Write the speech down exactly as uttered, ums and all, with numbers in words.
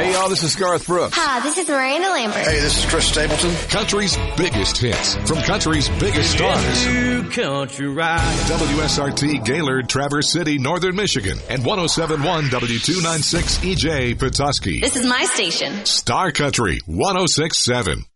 Hey, y'all, this is Garth Brooks. Hi, this is Miranda Lambert. Hey, this is Chris Stapleton. Country's biggest hits from country's biggest stars. Country ride. W S R T Gaylord, Traverse City, Northern Michigan, and one oh seven point one W two ninety-six E J Petoskey. This is my station. Star Country one oh six point seven.